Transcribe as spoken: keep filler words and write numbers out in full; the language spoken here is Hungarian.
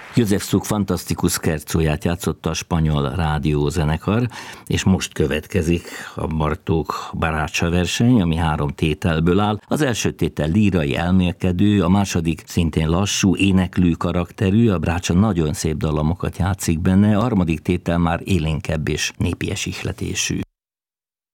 József Suk fantasztikus scherzolját játszotta a spanyol rádiózenekar, és most következik a Bartók Brácsa verseny, ami három tételből áll. Az első tétel lírai elmélkedő, a második szintén lassú, éneklő karakterű, a Brácsa nagyon szép dalamokat játszik benne, a harmadik tétel már élénkebb és népies ihletésű.